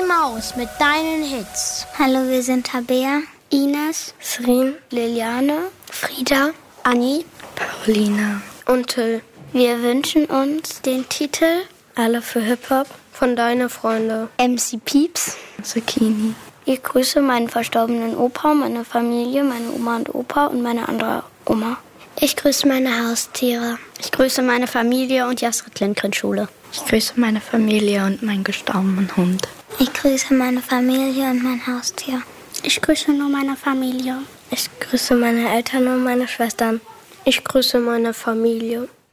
Maus mit deinen Hits. Hallo, wir sind Tabea, Ines, Srin, Liliane, Frieda, Anni, Paulina und Till. Wir wünschen uns den Titel Alle für Hip-Hop von Deine Freunde. MC Pieps. Zucchini. Ich grüße meinen verstorbenen Opa, meine Familie, meine Oma und Opa und meine andere Oma. Ich grüße meine Haustiere. Ich grüße meine Familie und die Astrid-Lindgren-Schule. Ich grüße meine Familie und meinen gestorbenen Hund. Ich grüße meine Familie und mein Haustier. Ich grüße nur meine Familie. Ich grüße meine Eltern und meine Schwestern. Ich grüße meine Familie.